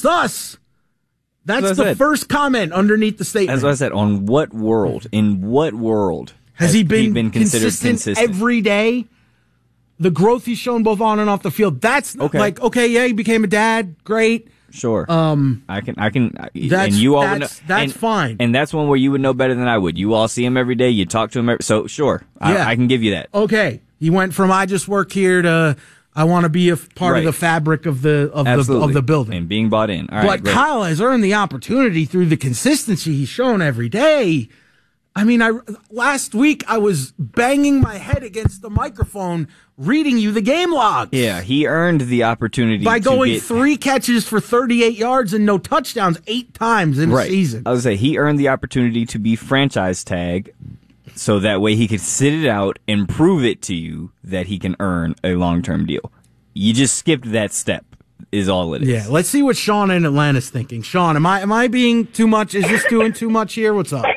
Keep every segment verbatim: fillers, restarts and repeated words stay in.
against us. That's, That's the said. first comment underneath the statement. As I said, on what world, in what world has, has he been, he been considered consistent, consistent every day? The growth he's shown both on and off the field, that's okay. like, okay, yeah, he became a dad, great. Sure. Um, I can, I can, that's, and you all that's, would know, that's and, fine. And that's one where you would know better than I would. You all see him every day, you talk to him every, so sure, yeah. I, I can give you that. Okay. He went from I just work here to I want to be a part right. of the fabric of the of Absolutely. the of the building And being bought in. All right, but great. Kyle has earned the opportunity through the consistency he's shown every day. I mean, I last week I was banging my head against the microphone reading you the game logs. Yeah, he earned the opportunity by to going get, three catches for thirty-eight yards and no touchdowns eight times in right. a season. I was say he earned the opportunity to be franchise tag, so that way he could sit it out and prove it to you that he can earn a long-term deal. You just skipped that step. Is all it is. Yeah, let's see what Sean in Atlanta's thinking. Sean, am I am I being too much? Is this doing too much here? What's up?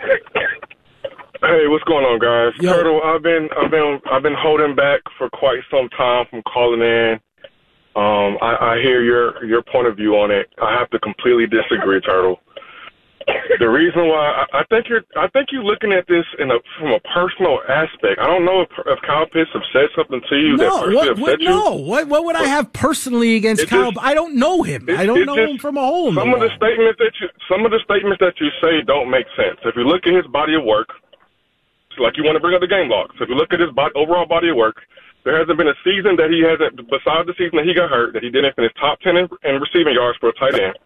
Hey, what's going on, guys? Yo. Turtle, I've been, I've been, I've been holding back for quite some time from calling in. Um, I, I hear your your point of view on it. I have to completely disagree, Turtle. The reason why I, I think you're, I think you're looking at this in a from a personal aspect. I don't know if, if Kyle Pitts have said something to you that No, personally what, upset what, you. no. What, what would I have personally against It Kyle? just- I don't know him. it- I don't it know just- him from a hole in the Some of the wall. statements that you, some of the statements that you say don't make sense. If you look at his body of work, like you want to bring up the game log. So if you look at his body, overall body of work, there hasn't been a season that he hasn't, besides the season that he got hurt, that he didn't finish top ten in, in receiving yards for a tight end.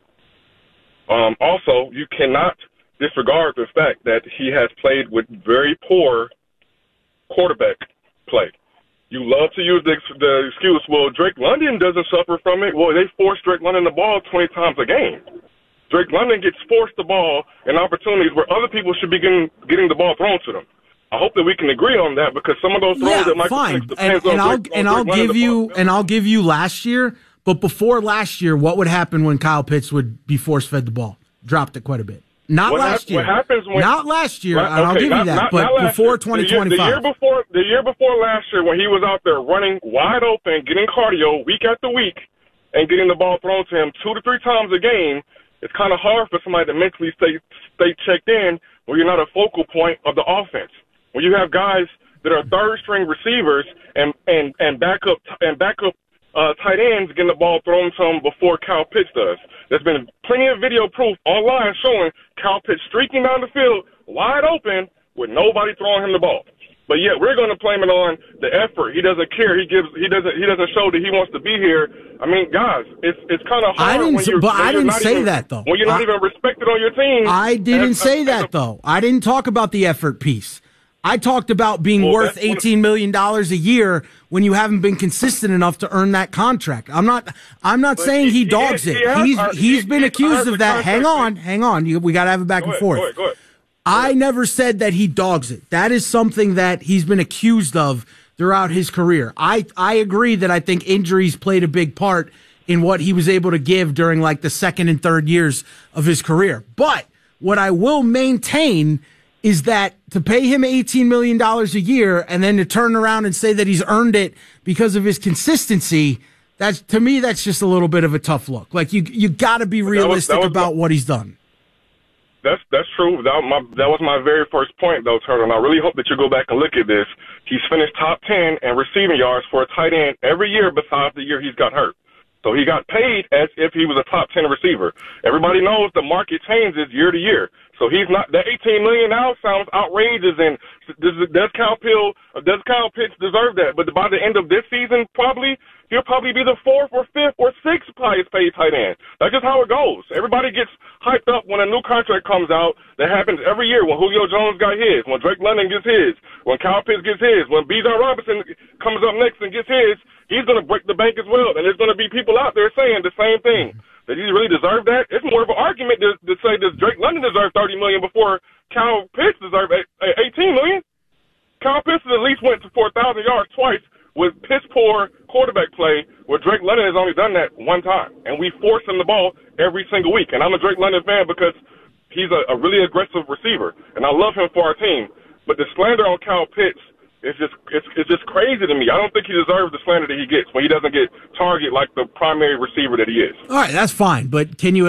Um, also, you cannot disregard the fact that he has played with very poor quarterback play. You love to use the, the excuse, well, Drake London doesn't suffer from it. Well, they force Drake London the ball twenty times a game. Drake London gets forced the ball in opportunities where other people should be getting, getting the ball thrown to them. I hope that we can agree on that because some of those throws Yeah, that Michael fine. Penix And, depends on and I'll Drake, on and Drake I'll London give the you ball. and I'll give you last year. But before last year, what would happen when Kyle Pitts would be force fed the ball? Dropped it quite a bit. Not What last hap- year. what happens when- Not last year. Right, and I'll okay, give not- you that. not- but not last before year. twenty The year, twenty-five. the year before, the year before last year, when he was out there running wide open, getting cardio week after week, and getting the ball thrown to him two to three times a game, it's kind of hard for somebody to mentally stay stay checked in when you're not a focal point of the offense. When you have guys that are third string receivers and and and backup and backup uh, tight ends getting the ball thrown to them before Kyle Pitts does. There's been plenty of video proof online showing Kyle Pitts streaking down the field wide open with nobody throwing him the ball. But yet we're going to blame it on the effort. He doesn't care. He gives. He doesn't. He doesn't show that he wants to be here. I mean, guys, it's it's kind of hard. I didn't when say- you're, but when I you're didn't not say even- that, though. When you're not I- even respected on your team. I didn't as- say as- that, as a- though. I didn't talk about the effort piece. I talked about being Well, worth that's what- eighteen million dollars a year when you haven't been consistent enough to earn that contract. I'm not I'm not But saying he- he he dogs is- it. he has- He's uh, he's he- been he's accused earned of the that. Hang contract. on, hang on. You, we got to have it back Go and ahead, forth. Go ahead, go ahead. I never said that he dogs it. That is something that he's been accused of throughout his career. I, I agree that I think injuries played a big part in what he was able to give during like the second and third years of his career. But what I will maintain is that to pay him eighteen million dollars a year and then to turn around and say that he's earned it because of his consistency, that's, to me, that's just a little bit of a tough look. Like you, you gotta be that was- realistic that was about my- what he's done. That's that's true. That, my, that was my very first point, though, Turtle. And I really hope that you go back and look at this. He's finished top ten in receiving yards for a tight end every year besides the year he's got hurt. So he got paid as if he was a top ten receiver. Everybody knows the market changes year to year. So he's not, that eighteen million dollars now sounds outrageous. And does, does Kyle Pill, does Kyle Pitts deserve that? But by the end of this season, probably, he'll probably be the fourth or fifth or sixth highest paid tight end. That's just how it goes. Everybody gets hyped up when a new contract comes out. That happens every year. When Julio Jones got his, when Drake London gets his, when Kyle Pitts gets his, when Bijan Robinson comes up next and gets his, he's going to break the bank as well. And there's going to be people out there saying the same thing. That he really deserve that? It's more of an argument to, to say does Drake London deserve thirty million dollars before Kyle Pitts deserve eighteen million dollars? Kyle Pitts at least went for a thousand yards twice with piss poor quarterback play, where Drake London has only done that one time, and we force him the ball every single week. And I'm a Drake London fan because he's a, a really aggressive receiver, and I love him for our team. But the slander on Kyle Pitts is just it's it's just crazy to me. I don't think he deserves the slander that he gets when he doesn't get target like the primary receiver that he is. All right, that's fine. But can you